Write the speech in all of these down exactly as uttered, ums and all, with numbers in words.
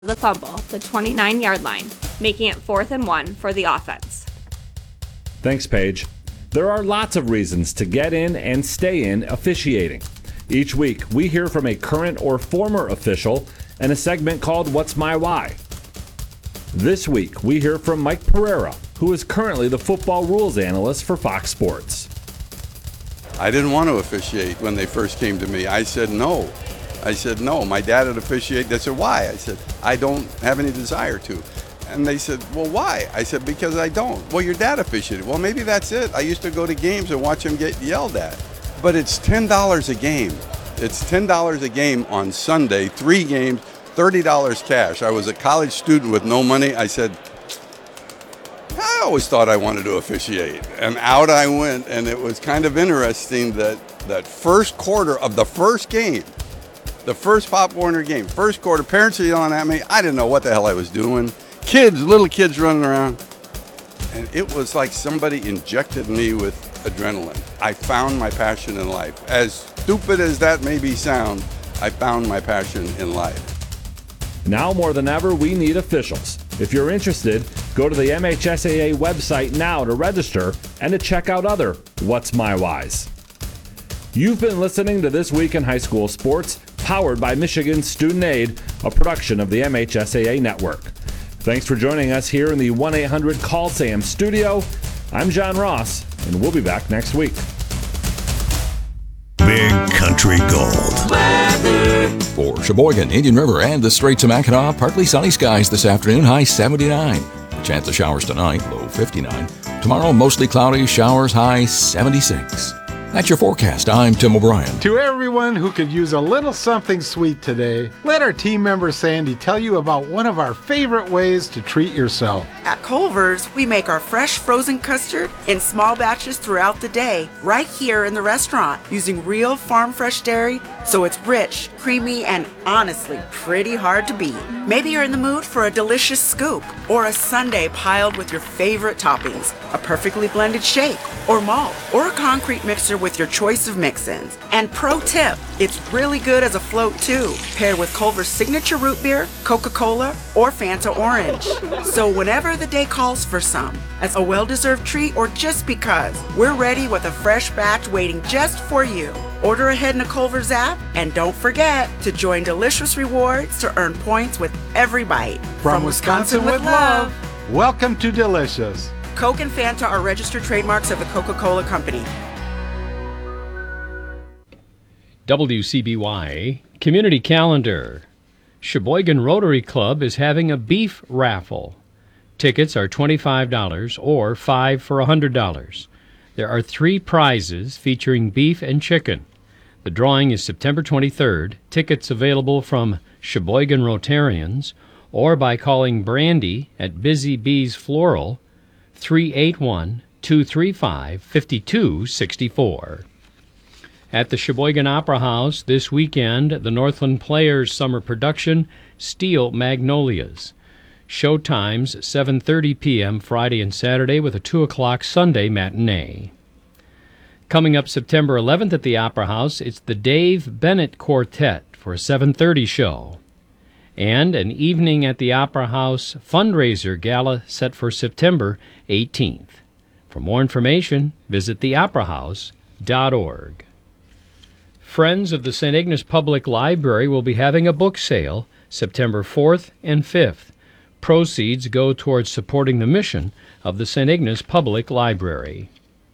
the fumble, the twenty-nine-yard line, making it fourth and one for the offense. Thanks, Paige. There are lots of reasons to get in and stay in officiating. Each week, we hear from a current or former official in a segment called What's My Why? This week, we hear from Mike Pereira, who is currently the football rules analyst for Fox Sports. I didn't want to officiate when they first came to me. I said no. I said no. My dad would officiate. They said, why? I said, I don't have any desire to. And they said, well, why? I said, because I don't. Well, your dad officiated. Well, maybe that's it. I used to go to games and watch him get yelled at. But it's ten dollars a game. It's ten dollars a game on Sunday, three games, thirty dollars cash. I was a college student with no money. I said, I always thought I wanted to officiate. And out I went, and it was kind of interesting that that first quarter of the first game, the first Pop Warner game, first quarter, parents are yelling at me. I didn't know what the hell I was doing. Kids, little kids running around. And it was like somebody injected me with adrenaline. I found my passion in life. As stupid as that maybe sound, I found my passion in life. Now more than ever, we need officials. If you're interested, go to the M H S A A website now to register and to check out other What's My Whys. You've been listening to This Week in High School Sports, powered by Michigan Student Aid, a production of the M H S A A Network. Thanks for joining us here in the one eight hundred call Sam studio. I'm John Ross, and we'll be back next week. Big Country Gold. Weather. For Sheboygan, Indian River, and the Straits of Mackinac, partly sunny skies this afternoon, high seventy-nine. A chance of showers tonight, low fifty-nine. Tomorrow, mostly cloudy, showers, high seventy-six. That's your forecast. I'm Tim O'Brien. To everyone who could use a little something sweet today, let our team member Sandy tell you about one of our favorite ways to treat yourself. At Culver's, we make our fresh frozen custard in small batches throughout the day, right here in the restaurant, using real farm fresh dairy, so it's rich, creamy, and honestly pretty hard to beat. Maybe you're in the mood for a delicious scoop, or a sundae piled with your favorite toppings, a perfectly blended shake, or malt, or a concrete mixer with your choice of mix-ins. And pro tip, it's really good as a float too, paired with Culver's signature root beer, Coca-Cola, or Fanta Orange. So whenever the day calls for some, as a well-deserved treat or just because, we're ready with a fresh batch waiting just for you. Order ahead in the Culver's app, and don't forget to join Delicious Rewards to earn points with every bite. From, From Wisconsin, Wisconsin with love, welcome to Delicious. Coke and Fanta are registered trademarks of the Coca-Cola Company. W C B Y Community Calendar. Sheboygan Rotary Club is having a beef raffle. Tickets are twenty-five dollars or five for one hundred dollars. There are three prizes featuring beef and chicken. The drawing is September twenty-third. Tickets available from Sheboygan Rotarians or by calling Brandy at Busy Bees Floral, three eight one, two three five, five two six four. At the Sheboygan Opera House this weekend, the Northland Players summer production, Steel Magnolias. Showtimes seven thirty p.m. Friday and Saturday with a two o'clock Sunday matinee. Coming up September eleventh at the Opera House, it's the Dave Bennett Quartet for a seven thirty show. And an evening at the Opera House fundraiser gala set for September eighteenth. For more information, visit the opera house dot org. Friends of the Saint Ignace Public Library will be having a book sale September fourth and fifth. Proceeds go towards supporting the mission of the Saint Ignace Public Library.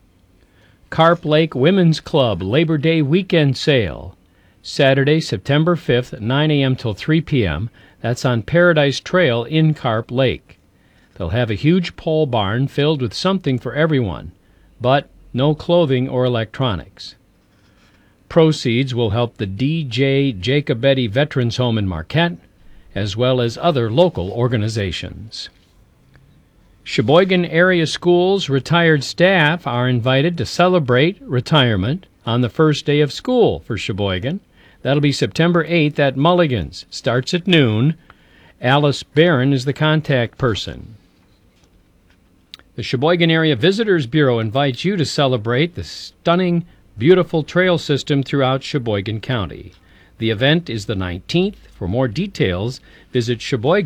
Carp Lake Women's Club Labor Day Weekend Sale. Saturday, September fifth, nine a.m. till three p.m. That's on Paradise Trail in Carp Lake. They'll have a huge pole barn filled with something for everyone, but no clothing or electronics. Proceeds will help the D J Jacobetti Veterans Home in Marquette, as well as other local organizations. Sheboygan area schools' retired staff are invited to celebrate retirement on the first day of school for Sheboygan. That'll be September eighth at Mulligan's. Starts at noon. Alice Barron is the contact person. The Sheboygan Area Visitors Bureau invites you to celebrate the stunning, beautiful trail system throughout Sheboygan County. The event is the nineteenth. For more details, visit Sheboygan.